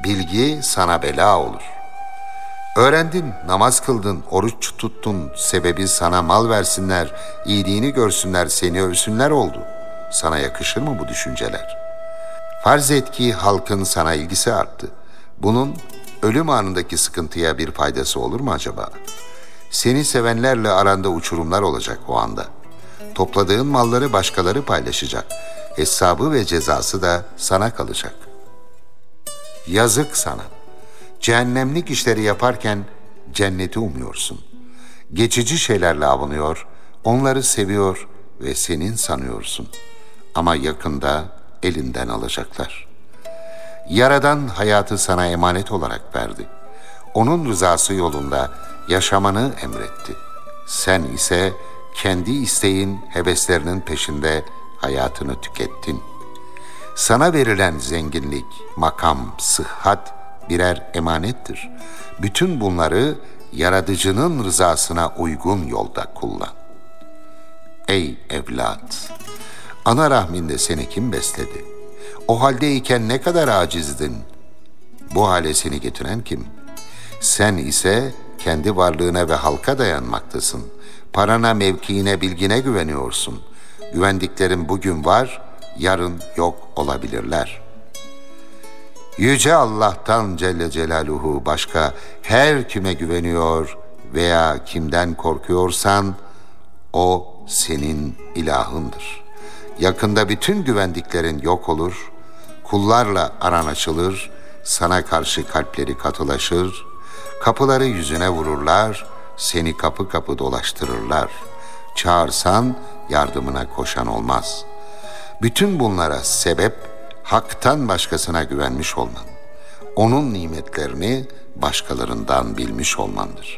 bilgi sana bela olur. Öğrendin, namaz kıldın, oruç tuttun, sebebi sana mal versinler, iyiliğini görsünler, seni övsünler oldu. Sana yakışır mı bu düşünceler? Farz et ki halkın sana ilgisi arttı. Bunun ölüm anındaki sıkıntıya bir faydası olur mu acaba? Seni sevenlerle aranda uçurumlar olacak o anda. Topladığın malları başkaları paylaşacak. Hesabı ve cezası da sana kalacak. Yazık sana. Cehennemlik işleri yaparken cenneti umuyorsun. Geçici şeylerle avunuyor, onları seviyor ve senin sanıyorsun. Ama yakında elinden alacaklar. Yaradan hayatı sana emanet olarak verdi. Onun rızası yolunda yaşamanı emretti. Sen ise kendi isteğin, heveslerinin peşinde hayatını tükettin. Sana verilen zenginlik, makam, sıhhat birer emanettir. Bütün bunları yaratıcının rızasına uygun yolda kullan. Ey evlat! Ana rahminde seni kim besledi? O haldeyken ne kadar acizdin? Bu hale seni getiren kim? Sen ise kendi varlığına ve halka dayanmaktasın. Parana, mevkiine, bilgine güveniyorsun. Güvendiklerin bugün var, yarın yok olabilirler. Yüce Allah'tan Celle Celaluhu başka her kime güveniyor veya kimden korkuyorsan o senin ilahındır. Yakında bütün güvendiklerin yok olur, kullarla aran açılır, sana karşı kalpleri katılaşır, kapıları yüzüne vururlar, seni kapı kapı dolaştırırlar. Çağırsan yardımına koşan olmaz. Bütün bunlara sebep haktan başkasına güvenmiş olman. Onun nimetlerini başkalarından bilmiş olmandır.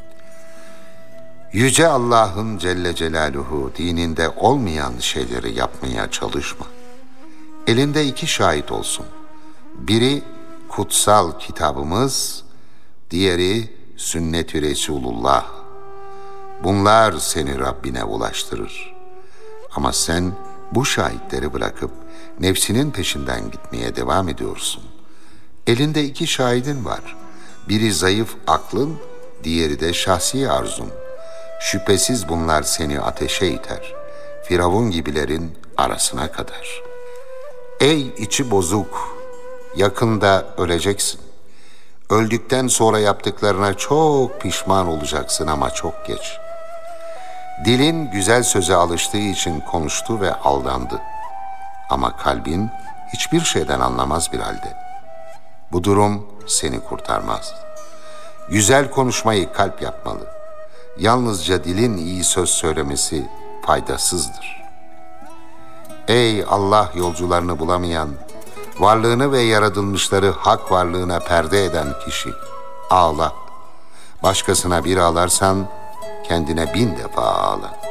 Yüce Allah'ın Celle Celaluhu dininde olmayan şeyleri yapmaya çalışma. Elinde iki şahit olsun. Biri kutsal kitabımız, diğeri sünnet-i Resulullah. Bunlar seni Rabbine ulaştırır. Ama sen bu şahitleri bırakıp nefsinin peşinden gitmeye devam ediyorsun. Elinde iki şahidin var. Biri zayıf aklın, diğeri de şahsi arzun. Şüphesiz bunlar seni ateşe iter. Firavun gibilerin arasına kadar. Ey içi bozuk! Yakında öleceksin. Öldükten sonra yaptıklarına çok pişman olacaksın ama çok geç. Dilin güzel söze alıştığı için konuştu ve aldandı. Ama kalbin hiçbir şeyden anlamaz bir halde. Bu durum seni kurtarmaz. Güzel konuşmayı kalp yapmalı. Yalnızca dilin iyi söz söylemesi faydasızdır. Ey Allah yolcularını bulamayan, varlığını ve yaratılmışları hak varlığına perde eden kişi, ağla. Başkasına bir ağlarsan, kendine 1000 defa ağla.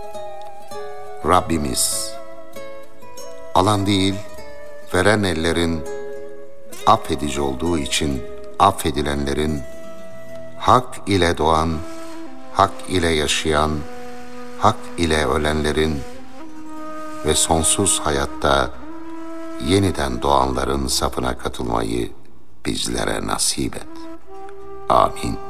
Rabbimiz, alan değil, veren ellerin affedici olduğu için affedilenlerin, hak ile doğan, hak ile yaşayan, hak ile ölenlerin ve sonsuz hayatta yeniden doğanların safına katılmayı bizlere nasip et. Amin.